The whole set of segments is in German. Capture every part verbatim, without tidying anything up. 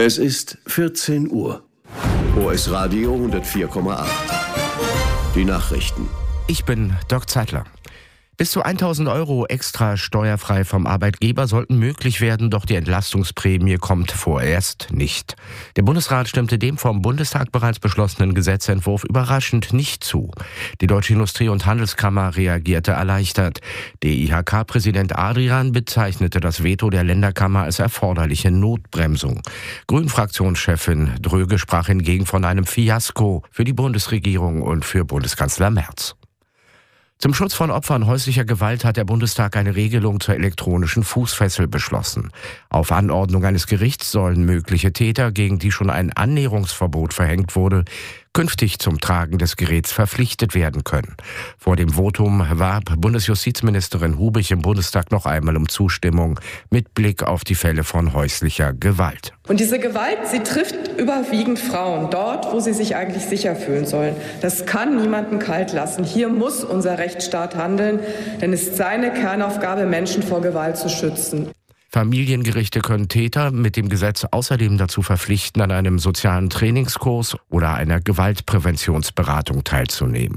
Es ist vierzehn Uhr. O S Radio hundertvier Komma acht. Die Nachrichten. Ich bin Dirk Zeitler. Bis zu tausend Euro extra steuerfrei vom Arbeitgeber sollten möglich werden, doch die Entlastungsprämie kommt vorerst nicht. Der Bundesrat stimmte dem vom Bundestag bereits beschlossenen Gesetzentwurf überraschend nicht zu. Die Deutsche Industrie- und Handelskammer reagierte erleichtert. D I H K-Präsident Adrian bezeichnete das Veto der Länderkammer als erforderliche Notbremsung. Grünen-Fraktionschefin Dröge sprach hingegen von einem Fiasko für die Bundesregierung und für Bundeskanzler Merz. Zum Schutz von Opfern häuslicher Gewalt hat der Bundestag eine Regelung zur elektronischen Fußfessel beschlossen. Auf Anordnung eines Gerichts sollen mögliche Täter, gegen die schon ein Annäherungsverbot verhängt wurde, künftig zum Tragen des Geräts verpflichtet werden können. Vor dem Votum warb Bundesjustizministerin Hubich im Bundestag noch einmal um Zustimmung mit Blick auf die Fälle von häuslicher Gewalt. Und diese Gewalt, sie trifft überwiegend Frauen, dort, wo sie sich eigentlich sicher fühlen sollen. Das kann niemanden kalt lassen. Hier muss unser Rechtsstaat handeln, denn es ist seine Kernaufgabe, Menschen vor Gewalt zu schützen. Familiengerichte können Täter mit dem Gesetz außerdem dazu verpflichten, an einem sozialen Trainingskurs oder einer Gewaltpräventionsberatung teilzunehmen.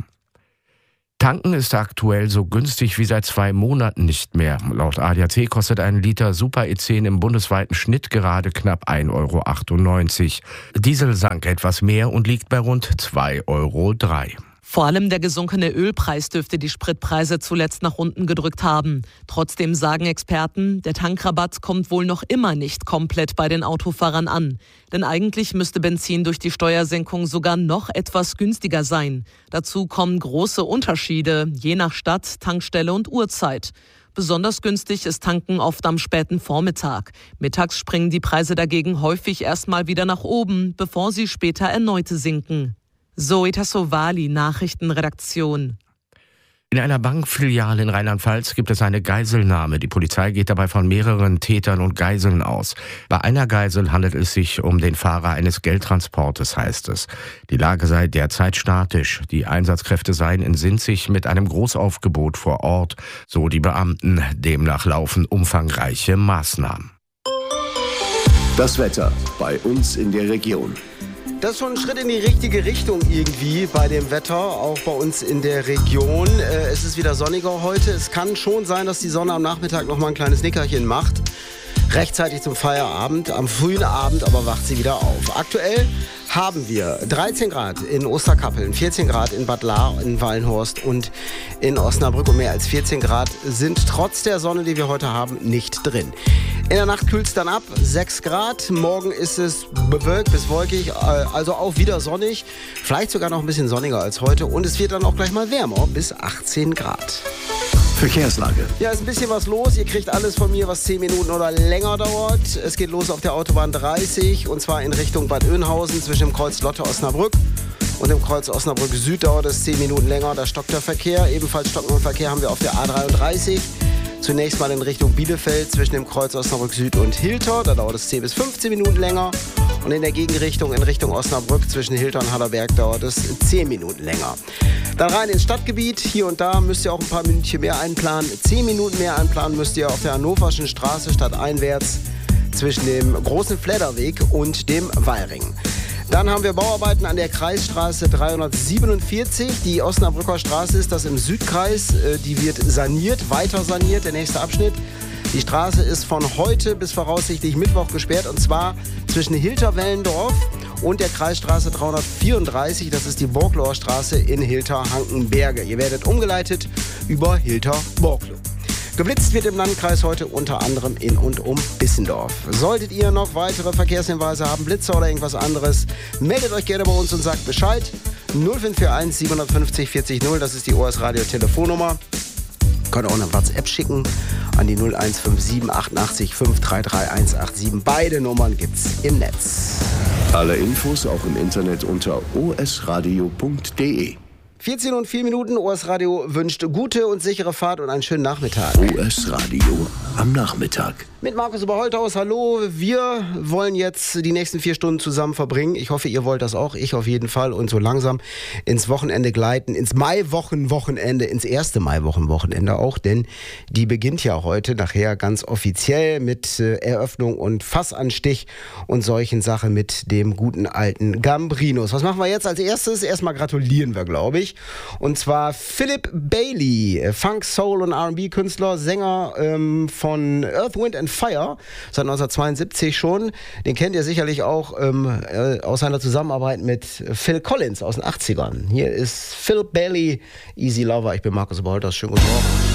Tanken ist aktuell so günstig wie seit zwei Monaten nicht mehr. Laut A D A C kostet ein Liter Super E zehn im bundesweiten Schnitt gerade knapp ein Euro achtundneunzig. Diesel sank etwas mehr und liegt bei rund zwei Euro drei. Vor allem der gesunkene Ölpreis dürfte die Spritpreise zuletzt nach unten gedrückt haben. Trotzdem sagen Experten, der Tankrabatt kommt wohl noch immer nicht komplett bei den Autofahrern an. Denn eigentlich müsste Benzin durch die Steuersenkung sogar noch etwas günstiger sein. Dazu kommen große Unterschiede, je nach Stadt, Tankstelle und Uhrzeit. Besonders günstig ist Tanken oft am späten Vormittag. Mittags springen die Preise dagegen häufig erstmal wieder nach oben, bevor sie später erneut sinken. Zoe Tassovali, Nachrichtenredaktion. In einer Bankfiliale in Rheinland-Pfalz gibt es eine Geiselnahme. Die Polizei geht dabei von mehreren Tätern und Geiseln aus. Bei einer Geisel handelt es sich um den Fahrer eines Geldtransportes, heißt es. Die Lage sei derzeit statisch. Die Einsatzkräfte seien in Sinzig mit einem Großaufgebot vor Ort, so die Beamten. Demnach laufen umfangreiche Maßnahmen. Das Wetter bei uns in der Region. Das ist schon ein Schritt in die richtige Richtung irgendwie bei dem Wetter, auch bei uns in der Region. Es ist wieder sonniger heute. Es kann schon sein, dass die Sonne am Nachmittag noch mal ein kleines Nickerchen macht. Rechtzeitig zum Feierabend, am frühen Abend aber wacht sie wieder auf. Aktuell haben wir dreizehn Grad in Osterkappeln, vierzehn Grad in Bad Lahr, in Wallenhorst und in Osnabrück. Und mehr als vierzehn Grad sind trotz der Sonne, die wir heute haben, nicht drin. In der Nacht kühlt es dann ab, sechs Grad. Morgen ist es bewölkt bis wolkig, also auch wieder sonnig. Vielleicht sogar noch ein bisschen sonniger als heute. Und es wird dann auch gleich mal wärmer, bis achtzehn Grad. Verkehrslage. Ja, ist ein bisschen was los. Ihr kriegt alles von mir, was zehn Minuten oder länger dauert. Es geht los auf der Autobahn dreißig und zwar in Richtung Bad Oeynhausen zwischen dem Kreuz Lotte-Osnabrück und dem Kreuz Osnabrück Süd dauert es zehn Minuten länger. Da stockt der Verkehr. Ebenfalls stockenden Verkehr haben wir auf der A dreiunddreißig. Zunächst mal in Richtung Bielefeld zwischen dem Kreuz Osnabrück Süd und Hilter. Da dauert es zehn bis fünfzehn Minuten länger. Und in der Gegenrichtung in Richtung Osnabrück zwischen Hilter und Hallerberg dauert es zehn Minuten länger. Dann rein ins Stadtgebiet. Hier und da müsst ihr auch ein paar Minütchen mehr einplanen. zehn Minuten mehr einplanen müsst ihr auf der Hannoverschen Straße stadteinwärts zwischen dem großen Flederweg und dem Wallring. Dann haben wir Bauarbeiten an der Kreisstraße dreihundertsiebenundvierzig. Die Osnabrücker Straße ist das im Südkreis. Die wird saniert, weiter saniert, der nächste Abschnitt. Die Straße ist von heute bis voraussichtlich Mittwoch gesperrt und zwar zwischen Hilter-Wellendorf und der Kreisstraße dreihundertvierunddreißig. Das ist die Borgloer Straße in Hilter-Hankenberge. Ihr werdet umgeleitet über Hilter-Borglow. Geblitzt wird im Landkreis heute unter anderem in und um Bissendorf. Solltet ihr noch weitere Verkehrshinweise haben, Blitzer oder irgendwas anderes, meldet euch gerne bei uns und sagt Bescheid. null fünf vier eins siebenhundertfünfzig vierzig null, das ist die O S Radio Telefonnummer. Könnt ihr auch eine WhatsApp schicken an die null eins fünf sieben achtundachtzig fünf drei drei eins acht sieben. Beide Nummern gibt's im Netz. Alle Infos auch im Internet unter o s radio punkt d e. vierzehn und vier Minuten, O S Radio wünscht gute und sichere Fahrt und einen schönen Nachmittag. O S Radio am Nachmittag. Mit Markus Oberholthaus, hallo. Wir wollen jetzt die nächsten vier Stunden zusammen verbringen. Ich hoffe, ihr wollt das auch. Ich auf jeden Fall. Und so langsam ins Wochenende gleiten. Ins Maiwochenwochenende. Ins erste Maiwochenwochenende auch. Denn die beginnt ja heute nachher ganz offiziell mit äh, Eröffnung und Fassanstich und solchen Sachen mit dem guten alten Gambrinus. Was machen wir jetzt als erstes? Erstmal gratulieren wir, glaube ich. Und zwar Philip Bailey, Funk, Soul und R and B-Künstler, Sänger ähm, von Earth, Wind and Fire, seit neunzehnhundertzweiundsiebzig schon. Den kennt ihr sicherlich auch ähm, äh, aus seiner Zusammenarbeit mit Phil Collins aus den achtzigern. Hier ist Phil Bailey, Easy Lover. Ich bin Markus Oberholthaus. Schönen guten Morgen.